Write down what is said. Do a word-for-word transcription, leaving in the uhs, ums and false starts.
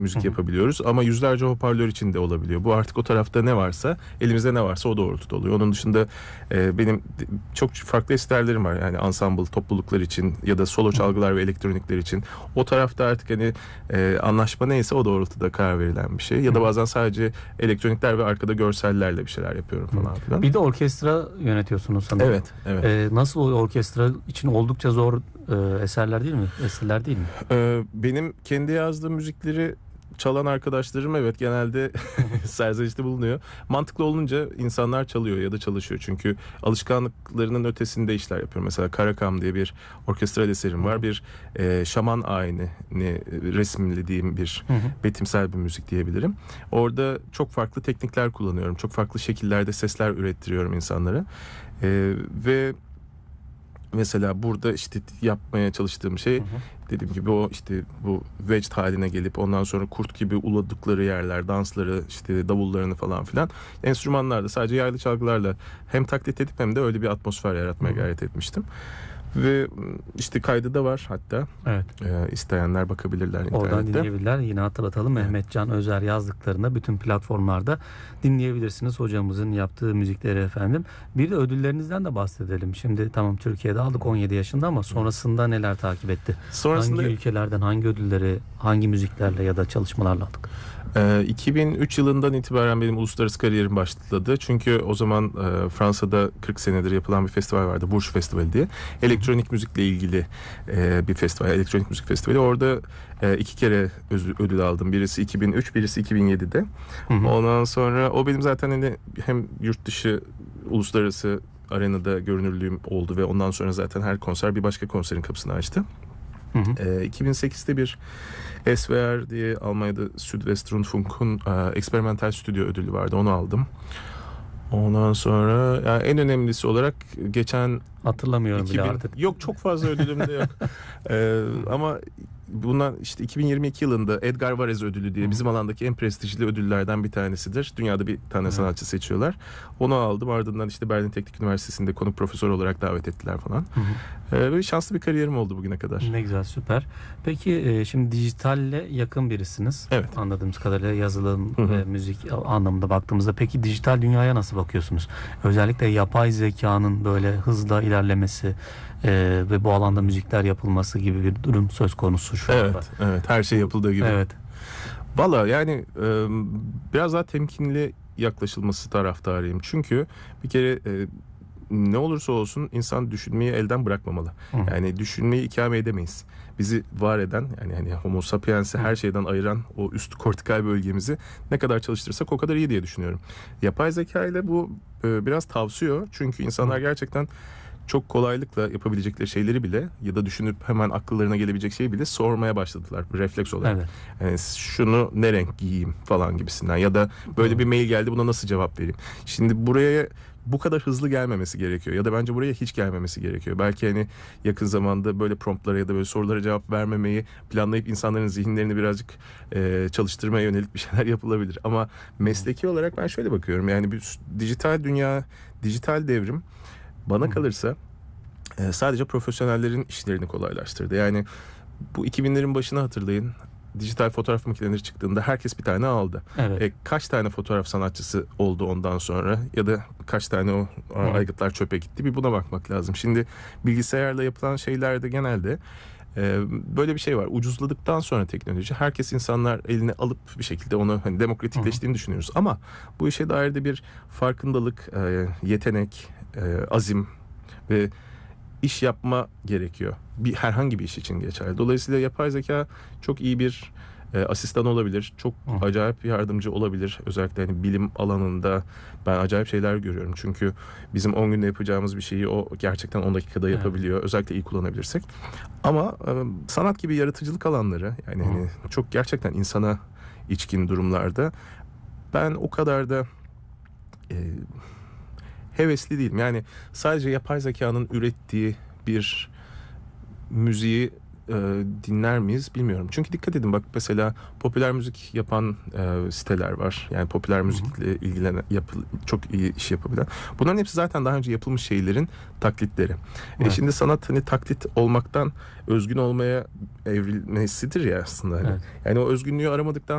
müzik yapabiliyoruz ama yüzlerce hoparlör için de olabiliyor. Bu artık o tarafta ne varsa, elimizde ne varsa o doğrultuda oluyor. Onun dışında e, benim çok farklı eserlerim var. Yani ensemble topluluklar için ya da solo çalgılar ve elektronikler için. O tarafta artık hani e, anlaşma neyse o doğrultuda karar verilen bir şey. Ya da bazen sadece elektronikler ve arkada görsellerle bir şeyler yapıyorum falan filan. Bir de orkestra yönetiyorsunuz sanırım. Evet, evet. Ee, nasıl o orkestra için oldukça zor e, eserler değil mi? Eserler değil mi? Ee, benim kendi yazdığım müzikleri çalan arkadaşlarım evet genelde serzenişte bulunuyor. Mantıklı olunca insanlar çalıyor ya da çalışıyor. Çünkü alışkanlıklarının ötesinde işler yapıyorum. Mesela Karakam diye bir orkestral eserim var. Bir e, şaman ayini resimlediğim bir hı hı. betimsel bir müzik diyebilirim. Orada çok farklı teknikler kullanıyorum. Çok farklı şekillerde sesler ürettiriyorum insanlara. E, ve mesela burada işte yapmaya çalıştığım şey hı hı. dediğim gibi o işte bu vecd haline gelip ondan sonra kurt gibi uladıkları yerler, dansları, işte davullarını falan filan enstrümanlarda sadece yaylı çalgılarla hem taklit edip hem de öyle bir atmosfer yaratmaya hı hı. gayret etmiştim. Ve işte kaydı da var hatta. Evet. Ee, isteyenler bakabilirler internette. Oradan dinleyebilirler. Yine hatırlatalım. Evet. Mehmetcan Özer yazdıklarında bütün platformlarda dinleyebilirsiniz. Hocamızın yaptığı müzikleri efendim. Bir de ödüllerinizden de bahsedelim. Şimdi tamam Türkiye'de aldık on yedi yaşında ama sonrasında neler takip etti? Sonrasında... Hangi ülkelerden hangi ödülleri, hangi müziklerle ya da çalışmalarla aldık? Ee, iki bin üç yılından itibaren benim uluslararası kariyerim başladı. Çünkü o zaman e, Fransa'da kırk senedir yapılan bir festival vardı. Bourges Festivali diye. Elektronik müzikle ilgili e, bir festival. Elektronik müzik festivali. Orada e, iki kere ödül aldım. Birisi iki bin üç, birisi iki bin yedide. Hı hı. Ondan sonra o benim zaten hani hem yurt dışı uluslararası arenada görünürlüğüm oldu ve ondan sonra zaten her konser bir başka konserin kapısını açtı. Hı hı. E, iki bin sekizde bir S V R diye Almanya'da Südwestrundfunk'un e, eksperimental stüdyo ödülü vardı. Onu aldım. Ondan sonra yani en önemlisi olarak geçen hatırlamıyorum iki bin, bile artık. Yok çok fazla ödülüm de yok. ee, ama bundan işte iki bin yirmi iki yılında Edgar Varese ödülü diye bizim alandaki en prestijli ödüllerden bir tanesidir. Dünyada bir tane evet. sanatçı seçiyorlar. Onu aldım. Ardından işte Berlin Teknik Üniversitesi'nde konuk profesör olarak davet ettiler falan. Hı hı. Ee, böyle şanslı bir kariyerim oldu bugüne kadar. Ne güzel, süper. Peki şimdi dijitalle yakın birisiniz. Evet. Anladığımız kadarıyla yazılım hı hı. ve müzik anlamında baktığımızda. Peki dijital dünyaya nasıl bakıyorsunuz? Özellikle yapay zekanın böyle hızla ilerlemesi e, ve bu alanda müzikler yapılması gibi bir durum söz konusu şu evet, anda. Evet, her şey yapıldığı gibi. Evet. Valla yani e, biraz daha temkinli yaklaşılması taraftarıyım. Çünkü bir kere e, ne olursa olsun insan düşünmeyi elden bırakmamalı. Hı. Yani düşünmeyi ikame edemeyiz. Bizi var eden yani hani Homo sapiens'i her şeyden ayıran o üst kortikal bölgemizi ne kadar çalıştırırsak o kadar iyi diye düşünüyorum. Yapay zeka ile bu e, biraz tavsiyor. Çünkü insanlar Hı. gerçekten çok kolaylıkla yapabilecekleri şeyleri bile ya da düşünüp hemen akıllarına gelebilecek şeyi bile sormaya başladılar refleks olarak. Evet. Yani şunu ne renk giyeyim falan gibisinden ya da böyle Hı. bir mail geldi buna nasıl cevap vereyim. Şimdi buraya bu kadar hızlı gelmemesi gerekiyor ya da bence buraya hiç gelmemesi gerekiyor. Belki hani yakın zamanda böyle promptlara ya da böyle sorulara cevap vermemeyi planlayıp insanların zihinlerini birazcık e, çalıştırmaya yönelik bir şeyler yapılabilir. Ama mesleki olarak ben şöyle bakıyorum. Yani bir dijital dünya, dijital devrim bana kalırsa e, sadece profesyonellerin işlerini kolaylaştırdı. Yani bu iki binlerin başını hatırlayın. Dijital fotoğraf makineleri çıktığında herkes bir tane aldı. Evet. E, kaç tane fotoğraf sanatçısı oldu ondan sonra ya da kaç tane o Hı. aygıtlar çöpe gitti bir buna bakmak lazım. Şimdi bilgisayarla yapılan şeylerde genelde e, böyle bir şey var. Ucuzladıktan sonra teknoloji herkes insanlar eline alıp bir şekilde onu hani demokratikleştiğini Hı. düşünüyoruz. Ama bu işe dair de bir farkındalık, e, yetenek, e, azim ve iş yapma gerekiyor. Bir herhangi bir iş için geçerli. Dolayısıyla yapay zeka çok iyi bir e, asistan olabilir. Çok Hı. acayip bir yardımcı olabilir. Özellikle hani bilim alanında ben acayip şeyler görüyorum. Çünkü bizim on günde yapacağımız bir şeyi o gerçekten on dakikada yapabiliyor. Evet. Özellikle iyi kullanabilirsek. Ama e, sanat gibi yaratıcılık alanları yani hani çok gerçekten insana içkin durumlarda ben o kadar da e, hevesli değilim. Yani sadece yapay zekanın ürettiği bir müziği e, dinler miyiz bilmiyorum. Çünkü dikkat edin bak mesela popüler müzik yapan e, siteler var. Yani popüler müzikle ilgilenen yapı, çok iyi iş yapabilen. Bunların hepsi zaten daha önce yapılmış şeylerin taklitleri. Evet. E şimdi sanat hani taklit olmaktan özgün olmaya evrilmesidir ya aslında. Hani. Evet. Yani o özgünlüğü aramadıktan